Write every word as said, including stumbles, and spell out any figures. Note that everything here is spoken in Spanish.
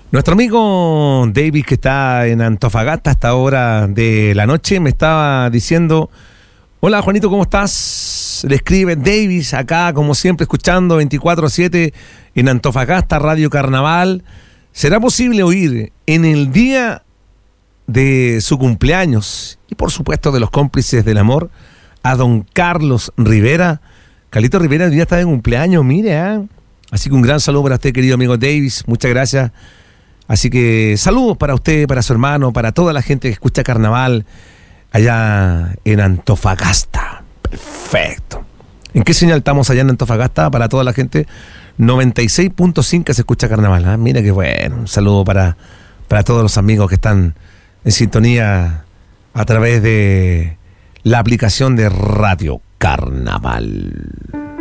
Nuestro amigo David, que está en Antofagasta a esta hora de la noche, me estaba diciendo: hola Juanito, ¿cómo estás? Le escribe Davis acá, como siempre, escuchando veinticuatro siete en Antofagasta, Radio Carnaval. ¿Será posible oír en el día de su cumpleaños y por supuesto de los cómplices del amor a don Carlos Rivera? Carlito Rivera el día está de cumpleaños, mire, ¿eh? Así que un gran saludo para usted, querido amigo Davis, muchas gracias. Así que saludos para usted, para su hermano, para toda la gente que escucha Carnaval allá en Antofagasta. Perfecto. ¿En qué señal estamos allá en Antofagasta? Para toda la gente, noventa y seis punto cinco se escucha Carnaval. ¿eh? Mira qué bueno. Un saludo para, para todos los amigos que están en sintonía a través de la aplicación de Radio Carnaval.